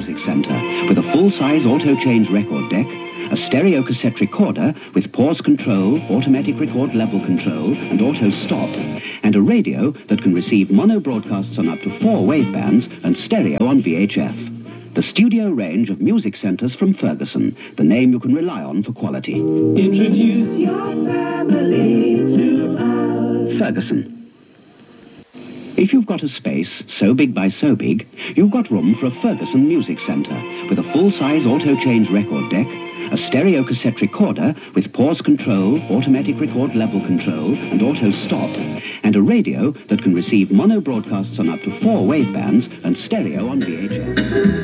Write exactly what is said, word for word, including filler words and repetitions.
Music Centre with a full-size auto-change record deck, a stereo cassette recorder with pause control, automatic record level control and auto stop, and a radio that can receive mono broadcasts on up to four wavebands and stereo on V H F. The studio range of music centres from Ferguson, the name you can rely on for quality. Introduce your family to us. Ferguson. If you've got a space so big by so big, you've got room for a Ferguson Music Centre with a full-size auto-change record deck, a stereo cassette recorder with pause control, automatic record level control and auto stop, and a radio that can receive mono broadcasts on up to four wavebands and stereo on V H F.